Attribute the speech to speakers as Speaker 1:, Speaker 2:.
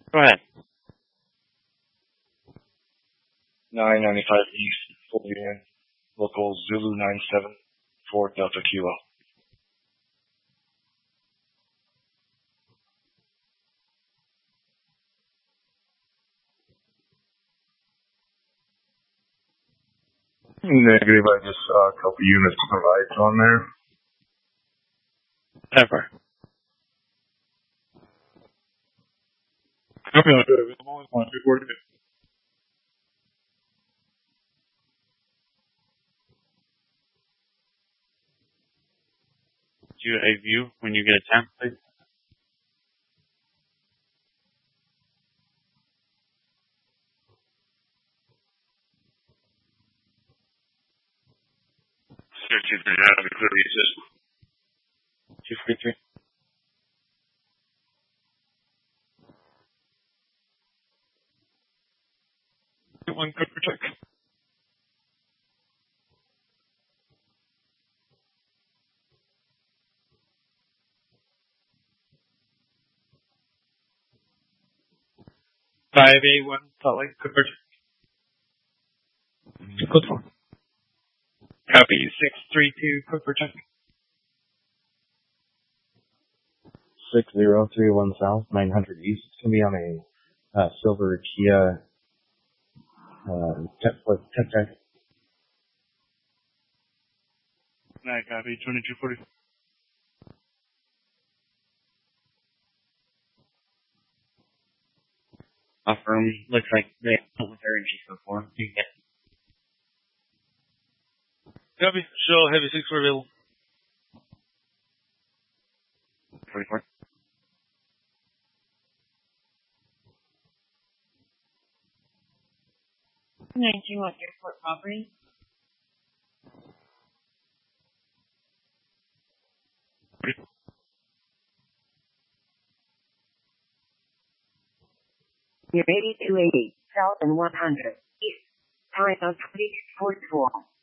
Speaker 1: Go ahead.
Speaker 2: 995 East, full unit, local Zulu 97 for Delta Kilo. Negative, I just saw a couple units provided on there.
Speaker 1: Ever.
Speaker 3: Copy on good. I'm always on 240.
Speaker 1: Do a view when you get a chance, please.
Speaker 3: Sir 239, I'll be clear to assist.
Speaker 1: 243.
Speaker 3: One code for check. $5A1 Salt Lake, code for check. Code 4. Copy. 632, code for check.
Speaker 4: 6031 South, 900 East. It's going to be on a silver Kia tech check.
Speaker 3: Alright, copy. 2240.
Speaker 1: Affirm. Looks like they have with her and she's before. You can get.
Speaker 3: Copy. Show heavy 6 for available.
Speaker 1: 44.
Speaker 5: Airport property. You're 8280 South and 100 East. Time of 2412.